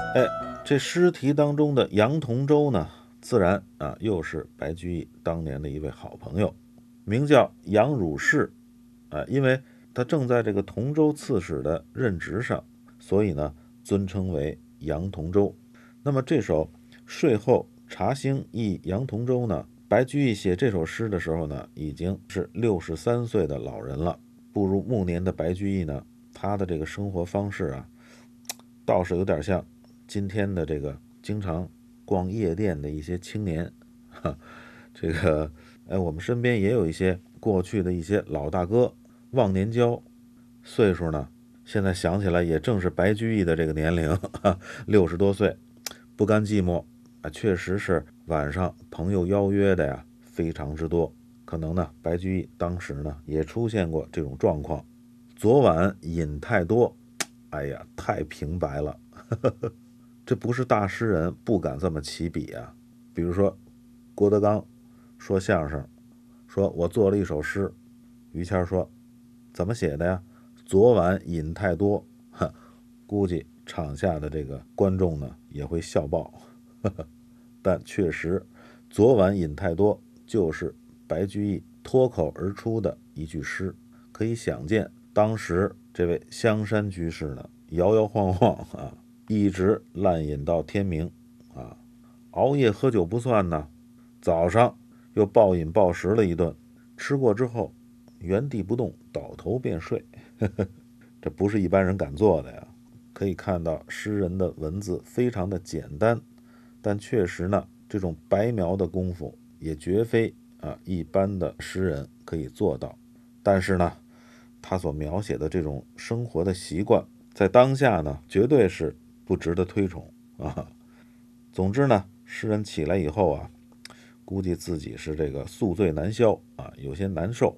哎，这诗题当中的杨同舟呢，自然又是白居易当年的一位好朋友，名叫杨汝士。因为他正在这个同州刺史的任职上，所以呢尊称为杨同舟。那么这首睡后茶兴忆杨同舟呢，白居易写这首诗的时候呢，已经是63岁的老人了。步入暮年的白居易呢，他的这个生活方式倒是有点像今天的这个经常逛夜店的一些青年。这个我们身边也有一些过去的一些老大哥，忘年交，岁数呢，现在想起来也正是白居易的这个年龄60多岁，不甘寂寞确实是晚上朋友邀约的呀，非常之多。可能呢，白居易当时呢也出现过这种状况，昨晚饮太多，哎呀，太平白了。这不是大诗人不敢这么起笔啊。比如说郭德纲说相声，说我做了一首诗，于谦说怎么写的呀？昨晚饮太多，估计场下的这个观众呢也会笑爆。但确实，昨晚饮太多就是白居易脱口而出的一句诗，可以想见当时这位香山居士呢，摇摇晃晃一直烂饮到天明啊，熬夜喝酒不算呢，早上又暴饮暴食了一顿，吃过之后原地不动，倒头便睡。这不是一般人敢做的呀。可以看到诗人的文字非常的简单，但确实呢，这种白描的功夫也绝非一般的诗人可以做到。但是呢，他所描写的这种生活的习惯，在当下呢，绝对是不值得推崇啊。总之呢，诗人起来以后估计自己是这个宿醉难消有些难受，